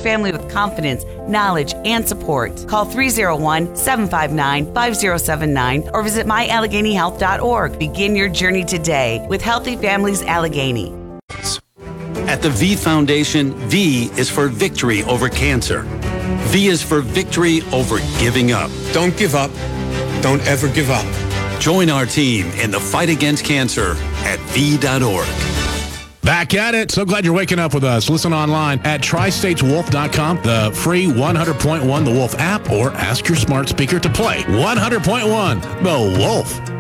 family with confidence, knowledge, and support. Call 301-759-5079 or visit myalleghenyhealth.org. Begin your journey today with Healthy Families Allegheny. At the V Foundation, V is for victory over cancer. V is for victory over giving up. Don't give up. Don't ever give up. Join our team in the fight against cancer at V.org. Back at it. So glad you're waking up with us. Listen online at tristateswolf.com, the free 100.1 The Wolf app, or ask your smart speaker to play 100.1 The Wolf.